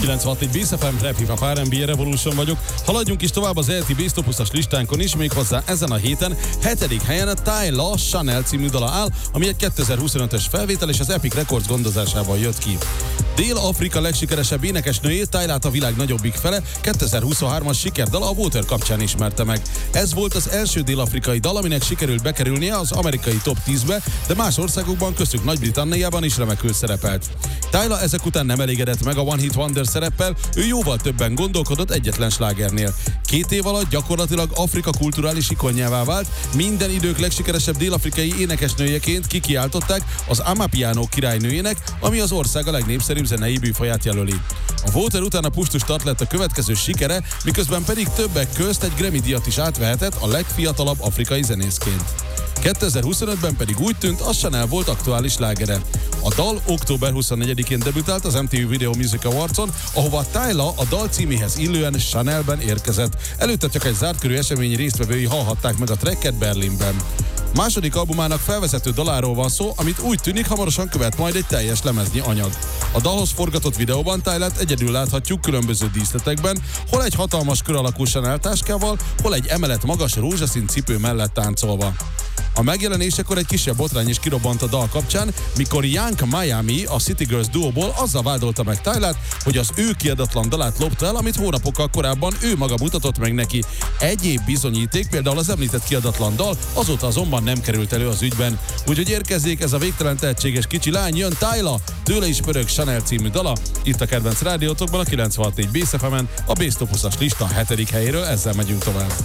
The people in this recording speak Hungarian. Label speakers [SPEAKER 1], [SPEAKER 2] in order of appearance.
[SPEAKER 1] 96 Bass FM, Rap Hip Hop R&B Revolution vagyok. Haladjunk is tovább az ELTI Bass Top 20-as listánkon is, méghozzá ezen a héten 7. helyen a Tyla Chanel című dala áll, ami egy 2025-ös felvétel és az Epic Records gondozásával jött ki. Dél-Afrika legsikeresebb énekesnőjét, Tylát a világ nagyobbik fele 2023-as sikerdala a Water kapcsán ismerte meg. Ez volt az első dél-afrikai dal, aminek sikerült bekerülnie az amerikai top 10-be, de más országokban, köztük Nagy-Britanniában is remekül szerepelt. Tyla ezek után nem elégedett meg a One Hit Wonder szereppel, ő jóval többen gondolkodott egyetlen slágernél. 2 év alatt gyakorlatilag Afrika kulturális ikonjává vált, minden idők legsikeresebb dél-afrikai énekesnőjeként kikiáltották az Amapiano királynőjének, ami az ország a legnépszerűbb zenei műfaját jelöli. A Water után a Push to Start lett a következő sikere, miközben pedig többek közt egy Grammy-díjat is átvehetett a legfiatalabb afrikai zenészként. 2025-ben pedig úgy tűnt, a Chanel volt aktuális slágere. A dal október 24-én debütált az MTV Video Music Awards-on, ahova Tyla a dal címéhez illően Chanelben érkezett. Előtte csak egy zártkörű esemény résztvevői hallhatták meg a tracket Berlinben. Második albumának felvezető daláról van szó, amit úgy tűnik hamarosan követ majd egy teljes lemeznyi anyag. A dalhoz forgatott videóban Tylát egyedül láthatjuk különböző díszletekben, hol egy hatalmas kör alakú Chanel táskával, hol egy emelet magas rózsaszín cipő mellett táncolva. A megjelenésekor egy kisebb botrány is kirobbant a dal kapcsán, mikor Young Miami a City Girls duóból azzal vádolta meg Tylát, hogy az ő kiadatlan dalát lopta el, amit hónapokkal korábban ő maga mutatott meg neki. Egyéb bizonyíték, például az említett kiadatlan dal, azóta azonban nem került elő az ügyben. Úgyhogy érkezzék ez a végtelen tehetséges kicsi lány, jön Tyla, tőle is pörög Chanel című dala, itt a kedvenc rádiótokban a 96 Bass FM-en, a Bass Top 20-as lista 7. helyéről, ezzel megyünk tovább.